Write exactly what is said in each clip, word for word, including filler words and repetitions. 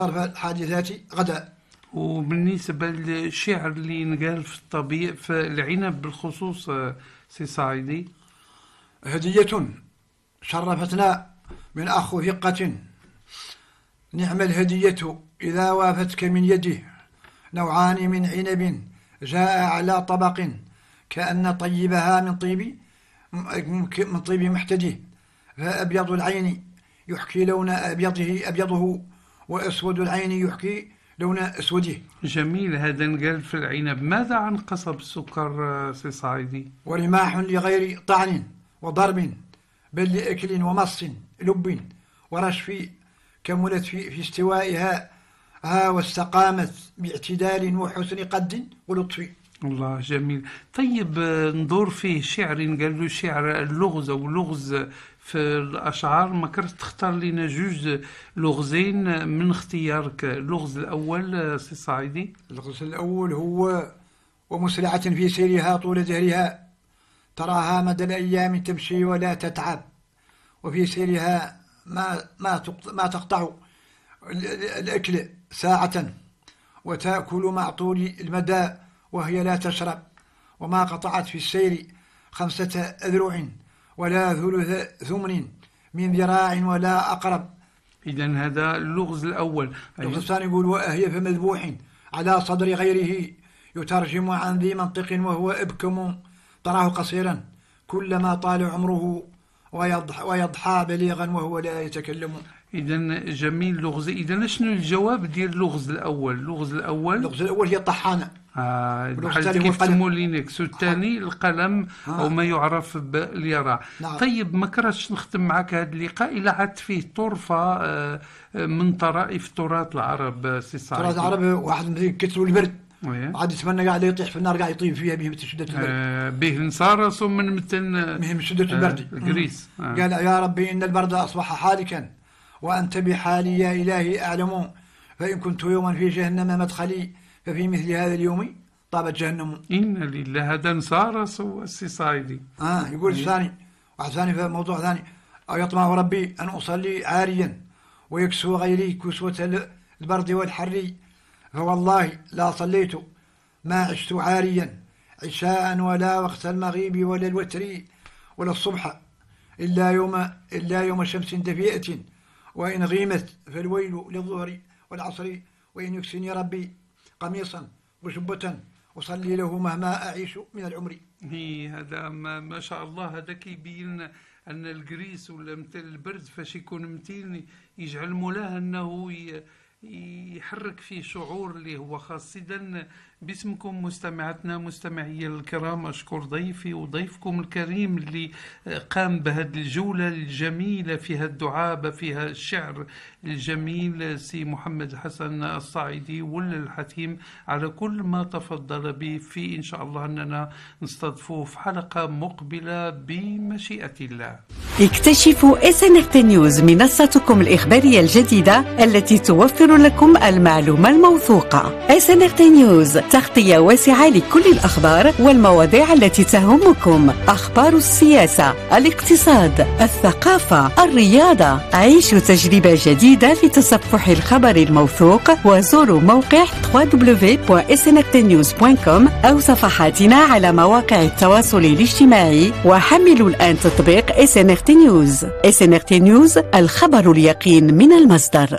الحادثات غدا. وبالنسبة للشعر اللي نقال في الطبيعة في العنب بالخصوص سي صاعدي، هدية شرفتنا من أخ ثقة، نعم الهدية إذا وافتك من يده، نوعان من عنب جاء على طبق، كأن طيبها من طيب من طيب محتده، فأبيض العين يحكي لون أبيضه أبيضه، وأسود العين يحكي لون أسوده. جميل. هذا نقال في العنب. ماذا عن قصب السكر سي صاعدي؟ ورماح لغير طعن وضرب، بل لأكل ومص لب، ورشف كملت في, في استوائها ها، واستقامت باعتدال وحسن قد ولطف. الله جميل. طيب ندور فيه شعر قال له شعر اللغز أو لغز في الأشعار، ما كرت تختار لنا جوج لغزين من اختيارك. اللغز الأول سي صاعدي. اللغز الأول هو: ومسرعة في سيرها طول دهرها، تراها مدى الأيام تمشي ولا تتعب، وفي سيرها ما ما ما تقطع الأكل ساعة، وتأكل مع طول المدى وهي لا تشرب، وما قطعت في السير خمسة أذرع، ولا ثلث ثمن من ذراع ولا أقرب. إذن هذا اللغز الأول. اللغز الثاني يقول: وأهي فمذبوح على صدر غيره، يترجم عن ذي منطق وهو إبكم، تراه قصيرا كلما طال عمره، ويضحى بليغا وهو لا يتكلم. إذن جميل لغز. إذن شنو الجواب ديال اللغز الأول؟ اللغز الأول اللغز الأول هي الطحانة. آه بحال كيف تمولينكس، والثاني القلم آه. أو ما يعرف باليرع. نعم. طيب ما كرهتش نختم معك هذا اللقاء إلا عدت فيه طرفة آه من طرائف تراث العرب سي صاعدي. تراث العرب واحد مثل كتر البرد، عاد يتمنى قاعد يطيح في النار، قاعد يطيب فيها به من شدة البرد. آه به نصارص من متن من شدة البرد. آه الجريس. آه. قال: يا ربي إن البرد أصبح حالكا، وأنت بحالي يا إلهي أعلم، فإن كنت يوما في جهنم مدخلي، ففي مثل هذا اليوم طابت جهنم. إن لله. هذا نصارص السي صاعدي. آه يقول الثاني، واحد ثاني في موضوع ثاني: أو يطمع ربي أن أصلي عاريا، ويكسو غيري كسوة البرد والحر، فوالله لا صليت ما عشت عاريا عشاء، ولا وقت المغيب ولا الوتر ولا الصبح، إلا يوم إلا يوم شمس دفيئة، وإن غيمت فالويل للظهر والعصر، وإن يكسني ربي قميصا وجبة، وصلي له مهما أعيش من العمر. هي هذا ما, ما شاء الله. هذا كيبين أن الجريس ولا مثل البرد فاش يكون متين يجعل مولاه أنه يحرك فيه شعور اللي هو خاص. إذن باسمكم مستمعتنا مستمعي الكرام، أشكر ضيفي وضيفكم الكريم اللي قام بهذه الجولة الجميلة فيها الدعابة فيها الشعر الجميل سي محمد حسن الصاعدي ولا الحتيم، على كل ما تفضل به في إن شاء الله أننا نستضيفه في حلقة مقبلة بمشيئة الله. اكتشفوا إس إن آر تي نيوز، منصتكم الإخبارية الجديدة التي توفر لكم المعلومة الموثوقة. إس إن آر تي نيوز، تغطية واسعة لكل الأخبار والمواضيع التي تهمكم، أخبار السياسة، الاقتصاد، الثقافة، الرياضة. عيشوا تجربة جديدة في تصفح الخبر الموثوق، وزوروا موقع دبليو دبليو دبليو دوت إس إن آر تي نيوز دوت كوم أو صفحاتنا على مواقع التواصل الاجتماعي، وحملوا الآن تطبيق إس إن آر تي نيوز. إس إن آر تي نيوز، الخبر اليقين من المصدر.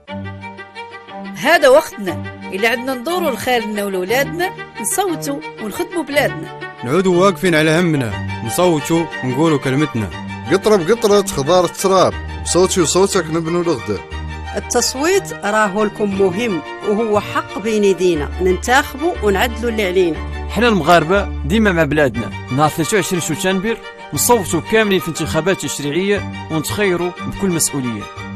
هذا وقتنا اللي عندنا ندوروا لخالنا ولولادنا، نصوتوا ونخدموا بلادنا، نعودوا واقفين على همنا، نصوتوا ونقولوا كلمتنا. قطرة بقطرة خضار التراب، صوتي وصوتك نبنوا الغدا. التصويت راهو لكم مهم، وهو حق بين يدينا ننتخبوا ونعدلوا اللي علينا. حنا المغاربة ديما مع بلادنا. نهار ثلاثة وعشرين شتنبر نصوتوا كاملين في انتخابات تشريعية ونتخيروا بكل مسؤولية.